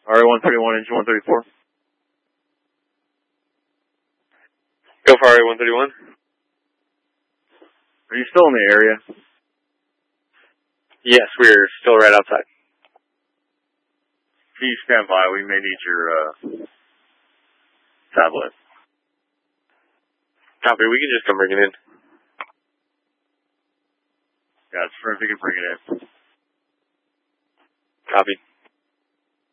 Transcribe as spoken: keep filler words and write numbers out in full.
R A one thirty-one, engine one thirty-four. Go for R A one thirty-one. Are you still in the area? Yes, we're still right outside. Please stand by. We may need your uh, tablet. Copy. We can just come bring it in. Yeah, it's for if you can bring it in. Copy.